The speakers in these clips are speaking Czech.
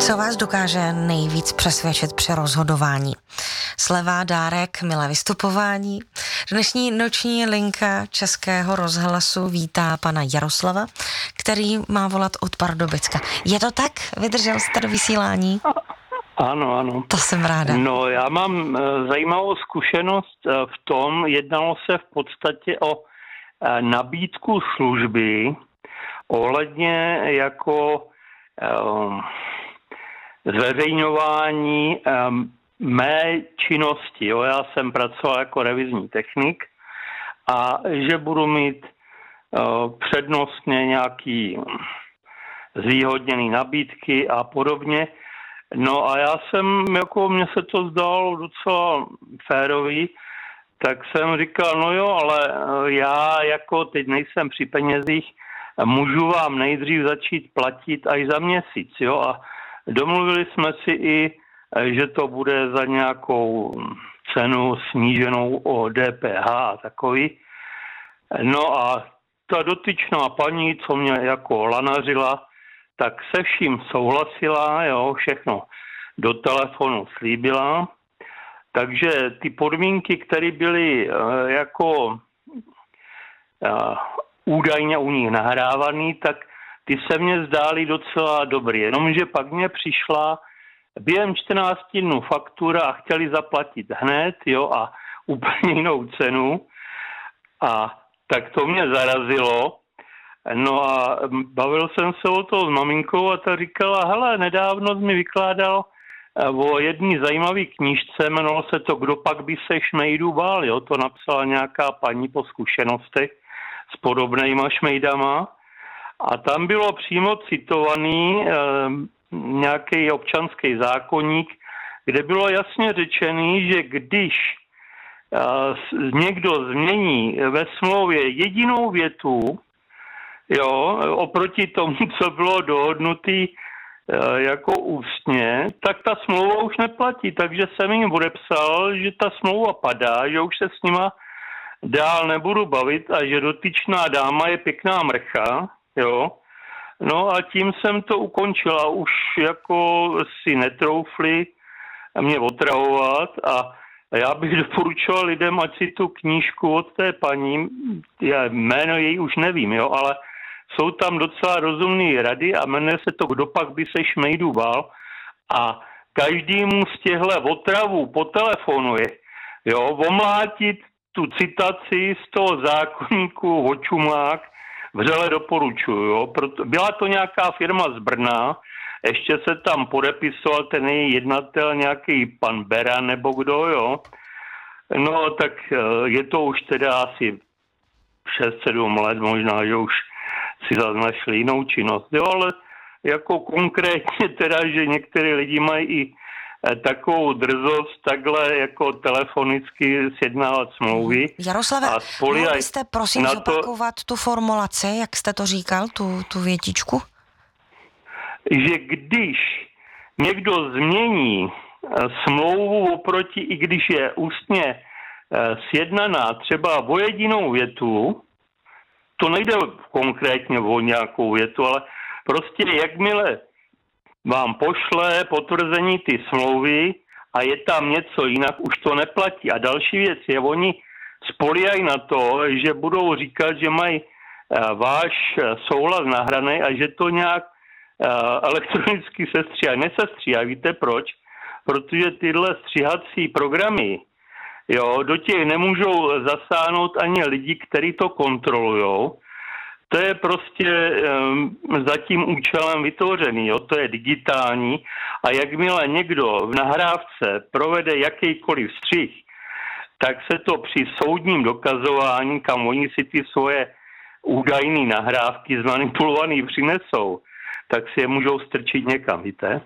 Co vás dokáže nejvíc přesvědčit při rozhodování? Sleva, dárek, milé vystupování? Dnešní noční linka Českého rozhlasu vítá pana Jaroslava, který má volat od Pardubicka. Je to tak? Vydržel jste do vysílání? Ano, ano. To jsem ráda. No, já mám zajímavou zkušenost v tom, jednalo se v podstatě o nabídku služby ohledně jako zveřejňování mé činnosti. Jo. Já jsem pracoval jako revizní technik a že budu mít přednostně nějaký zvýhodněný nabídky a podobně. No a já jsem, jako mně se to zdálo docela férový, tak jsem říkal, no jo, ale já jako teď nejsem při penězích, můžu vám nejdřív začít platit až za měsíc, jo, a domluvili jsme si i, že to bude za nějakou cenu sníženou o DPH a takový. No a ta dotyčná paní, co mě jako lanařila, tak se vším souhlasila, jo, všechno do telefonu slíbila. Takže ty podmínky, které byly jako údajně u nich nahrávaný, tak ty se mně zdály docela dobrý. Jenomže pak mě přišla během 14 dnů faktura a chtěli zaplatit hned, jo, a úplně jinou cenu. A tak to mě zarazilo. No a bavil jsem se o toho s maminkou a ta říkala, hele, nedávno mi vykládal o jedné zajímavé knížce, jmenovalo se to Kdo pak by se šmejdů bál, jo, to napsala nějaká paní po zkušenostech s podobnýma šmejdama a tam bylo přímo citovaný nějaký občanský zákoník, kde bylo jasně řečený, že když někdo změní ve smlouvě jedinou větu, jo, oproti tomu, co bylo dohodnutý jako ústně, tak ta smlouva už neplatí, takže jsem jim odepsal, že ta smlouva padá, že už se s nima dál nebudu bavit a že dotyčná dáma je pěkná mrcha, jo. No a tím jsem to ukončil a už jako si netroufli mě otravovat a já bych doporučoval lidem, ať si tu knížku od té paní, já jméno její už nevím, jo, ale jsou tam docela rozumné rady a jmenuje se to Kdo pak by se šmejdů bál a každému z těchto otravů po telefonu je, jo, omlátit tu citaci z toho zákoníku o čumák vřele doporučuju, jo. Byla to nějaká firma z Brna, ještě se tam podepisoval ten její jednatel, nějaký pan Bera nebo kdo, jo. No tak je to už teda asi 6-7 let možná, že už si zase našli jinou činnost, jo, ale jako konkrétně teda, že některé lidi mají i takovou drzost takhle jako telefonicky sjednávat smlouvy. Jaroslave, mohl byste prosím zopakovat tu formulaci, jak jste to říkal, tu větičku? Že když někdo změní smlouvu oproti, i když je ústně sjednaná třeba o jedinou větu, to nejde konkrétně o nějakou větu, ale prostě jakmile vám pošle potvrzení ty smlouvy a je tam něco jinak, už to neplatí. A další věc je, oni spolíhají na to, že budou říkat, že mají váš souhlas nahraný a že to nějak elektronicky sestříhají. Nesestříhají, víte proč? Protože tyhle stříhací programy, jo, do těch nemůžou zasáhnout ani lidi, kteří to kontrolujou. To je prostě za tím účelem vytvořený, jo? To je digitální a jakmile někdo v nahrávce provede jakýkoliv střih, tak se to při soudním dokazování, kam oni si ty svoje údajné nahrávky zmanipulované přinesou, tak si je můžou strčit někam, víte?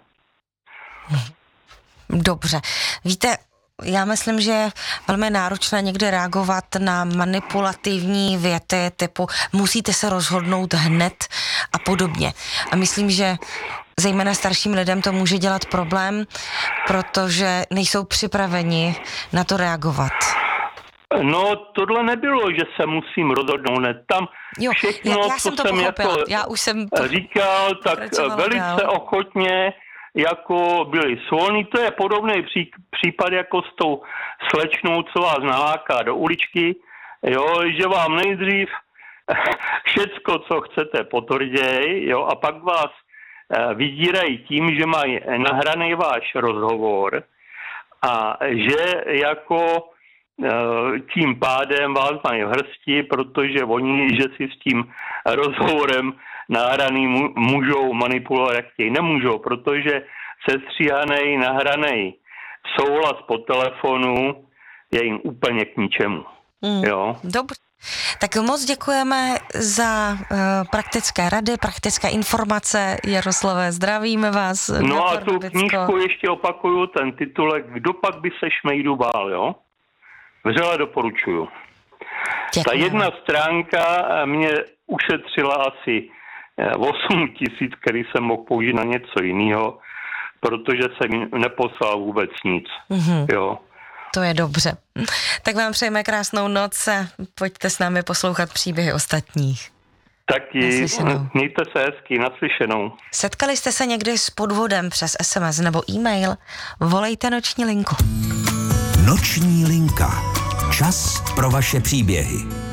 Dobře. Víte, já myslím, že je velmi náročné někde reagovat na manipulativní věty typu musíte se rozhodnout hned a podobně. A myslím, že zejména starším lidem to může dělat problém, protože nejsou připraveni na to reagovat. No, tohle nebylo, že se musím rozhodnout. Ne. Tam všechno, já jsem to co jsem pochopila. jako já už jsem to říkal, tak velice ochotně jako byli svolní. To je podobný případ jako s tou slečnou, co vás naláká do uličky, jo, že vám nejdřív všecko, co chcete, potvrděj, jo, a pak vás vydírají tím, že mají nahraný váš rozhovor a že jako tím pádem vás mají v hrsti, protože oni, že si s tím rozhovorem nahraný můžou manipulovat, jak chtějí. Nemůžou, protože sestříhaný, nahraný souhlas po telefonu je jim úplně k ničemu. Jo? Dobře. Tak moc děkujeme za praktické rady, praktické informace. Jaroslave, zdravíme vás. No a tu knížku ještě opakuju, ten titulek Kdo pak by se šmejdu bál, jo? Vřele doporučuju. Děkujeme. Ta jedna stránka mě ušetřila asi 8 000, který jsem mohl použít na něco jiného, protože jsem neposlal vůbec nic. Jo. To je dobře. Tak vám přejeme krásnou noc a pojďte s námi poslouchat příběhy ostatních. Taky, mějte se hezky, naslyšenou. Setkali jste se někdy s podvodem přes SMS nebo e-mail? Volejte Noční linku. Noční linka. Čas pro vaše příběhy.